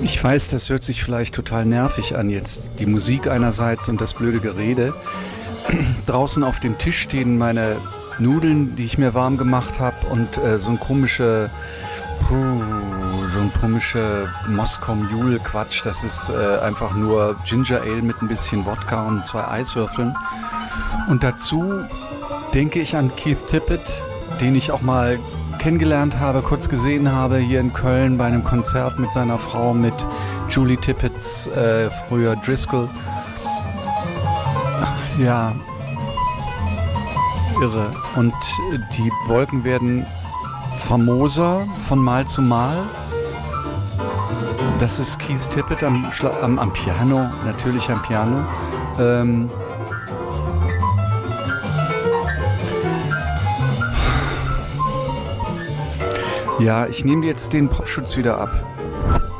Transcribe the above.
Ich weiß, das hört sich vielleicht total nervig an jetzt. Die Musik einerseits und das blöde Gerede. Draußen auf dem Tisch stehen meine Nudeln, die ich mir warm gemacht habe und so ein komischer Moskau Mule Quatsch. Das ist einfach nur Ginger Ale mit ein bisschen Wodka und 2 Eiswürfeln. Und dazu denke ich an Keith Tippett, den ich auch mal kennengelernt habe, kurz gesehen habe hier in Köln bei einem Konzert mit seiner Frau, mit Julie Tippetts, früher Driscoll. Ja, irre. Und die Wolken werden famoser von Mal zu Mal. Das ist Keith Tippett am Piano, natürlich am Piano. Ja, ich nehme jetzt den Popschutz wieder ab.